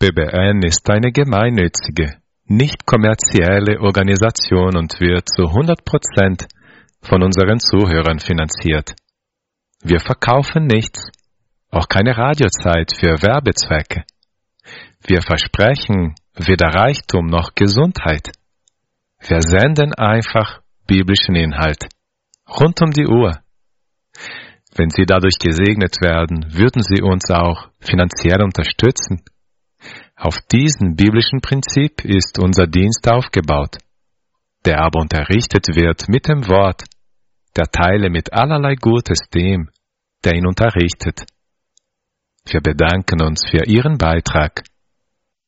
BBN ist eine gemeinnützige, nicht kommerzielle Organisation und wird zu 100% von unseren Zuhörern finanziert. Wir verkaufen nichts, auch keine Radiozeit für Werbezwecke. Wir versprechen weder Reichtum noch Gesundheit. Wir senden einfach biblischen Inhalt, rund um die Uhr. Wenn Sie dadurch gesegnet werden, würden Sie uns auch finanziell unterstützen. Auf diesem biblischen Prinzip ist unser Dienst aufgebaut, der aber unterrichtet wird mit dem Wort, der teile mit allerlei Gutes dem, der ihn unterrichtet. Wir bedanken uns für Ihren Beitrag.